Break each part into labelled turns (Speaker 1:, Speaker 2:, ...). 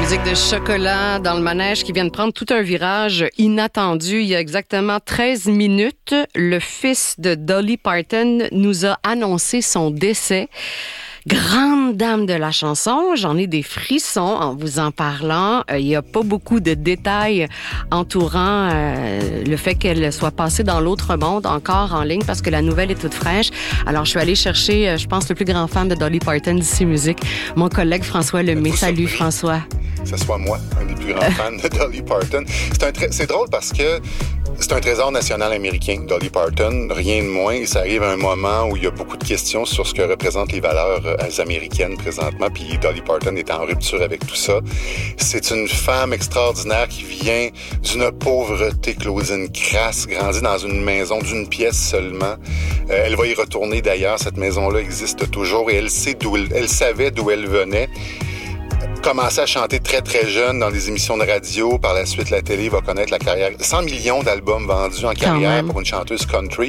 Speaker 1: musique de chocolat dans le manège qui vient de prendre tout un virage inattendu. Il y a exactement 13 minutes, le fils de Dolly Parton nous a annoncé son décès. Grande dame de la chanson, j'en ai des frissons en vous en parlant. Il n'y a pas beaucoup de détails entourant le fait qu'elle soit passée dans l'autre monde encore en ligne parce que la nouvelle est toute fraîche. Alors, je suis allée chercher, je pense, le plus grand fan de Dolly Parton d'ici Musique, mon collègue François Lemay. Salut François.
Speaker 2: Que ce soit moi, un des plus grands fans de Dolly Parton. C'est drôle parce que c'est un trésor national américain, Dolly Parton, rien de moins. Et ça arrive à un moment où il y a beaucoup de questions sur ce que représentent les valeurs américaines présentement. Puis Dolly Parton est en rupture avec tout ça. C'est une femme extraordinaire qui vient d'une pauvreté claudine crasse, grandit dans une maison d'une pièce seulement. Elle va y retourner d'ailleurs. Cette maison-là existe toujours et elle savait d'où elle venait. Commencé à chanter très, très jeune dans des émissions de radio. Par la suite, la télé va connaître la carrière. 100 millions d'albums vendus en carrière pour une chanteuse country.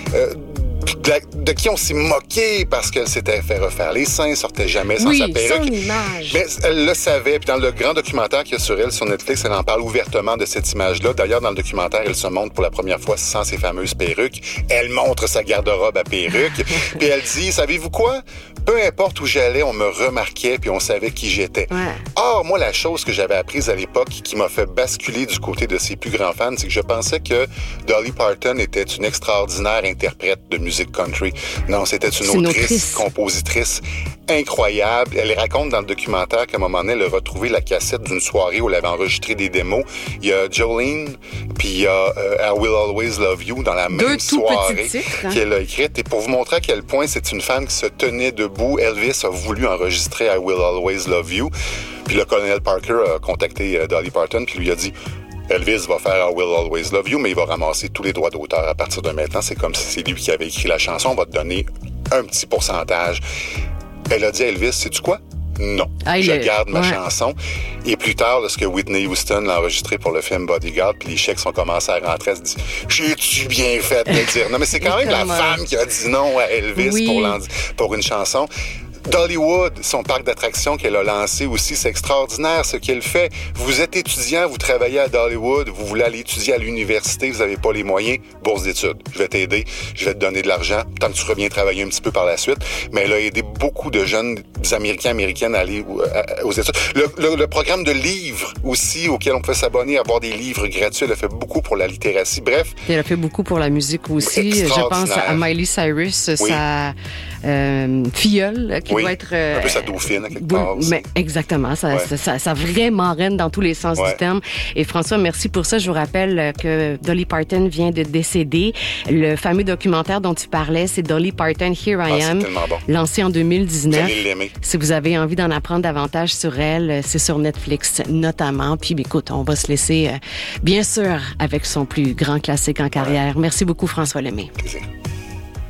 Speaker 2: De qui on s'est moqué parce qu'elle s'était fait refaire les seins, sortait jamais sans sa perruque.
Speaker 1: Son image.
Speaker 2: Mais elle le savait. Puis dans le grand documentaire qu'il y a sur elle, sur Netflix, elle en parle ouvertement de cette image-là. D'ailleurs, dans le documentaire, elle se montre pour la première fois sans ses fameuses perruques. Elle montre sa garde-robe à perruque. Puis elle dit, savez-vous quoi? Peu importe où j'allais, on me remarquait puis on savait qui j'étais.
Speaker 1: Ouais.
Speaker 2: Or, moi, la chose que j'avais apprise à l'époque qui m'a fait basculer du côté de ses plus grands fans, c'est que je pensais que Dolly Parton était une extraordinaire interprète de musique country. Non, c'était une autrice, compositrice incroyable. Elle raconte dans le documentaire qu'à un moment donné, elle a retrouvé la cassette d'une soirée où elle avait enregistré des démos. Il y a Jolene, puis il y a I Will Always Love You dans la même soirée qu'elle a écrite. Et pour vous montrer à quel point c'est une femme qui se tenait debout, Elvis a voulu enregistrer I Will Always Love You. Puis le colonel Parker a contacté Dolly Parton puis lui a dit Elvis va faire I Will Always Love You, mais il va ramasser tous les droits d'auteur à partir de maintenant. C'est comme si c'est lui qui avait écrit la chanson. On va te donner un petit pourcentage. Elle a dit à Elvis, sais-tu quoi? Non. Je garde ma chanson. Et plus tard, lorsque Whitney Houston l'a enregistré pour le film Bodyguard, puis les chèques sont commencés à rentrer, elle se dit « J'ai-tu bien fait de dire? » Non, mais c'est quand même la femme qui a dit non à Elvis pour une chanson. Dollywood, son parc d'attractions qu'elle a lancé aussi, c'est extraordinaire ce qu'elle fait. Vous êtes étudiant, vous travaillez à Dollywood, vous voulez aller étudier à l'université, vous n'avez pas les moyens, bourse d'études. Je vais t'aider, je vais te donner de l'argent, tant que tu reviens travailler un petit peu par la suite. Mais elle a aidé beaucoup de jeunes Américaines à aller aux études. Le programme de livres aussi, auquel on peut s'abonner, avoir des livres gratuits, elle a fait beaucoup pour la littératie. Bref.
Speaker 1: Elle a fait beaucoup pour la musique aussi. Je pense à Miley Cyrus, sa filleule, qui doit être...
Speaker 2: un peu sa dauphine, à quelque part aussi.
Speaker 1: Mais exactement, sa vraie marraine dans tous les sens du terme. Et François, merci pour ça. Je vous rappelle que Dolly Parton vient de décéder. Le fameux documentaire dont tu parlais, c'est Dolly Parton, Here I Am, lancé en 2019. Vous allez l'aimer. Si vous avez envie d'en apprendre davantage sur elle, c'est sur Netflix notamment. Puis écoute, on va se laisser, bien sûr, avec son plus grand classique en carrière. Merci beaucoup, François Lemay.
Speaker 2: Plaisir.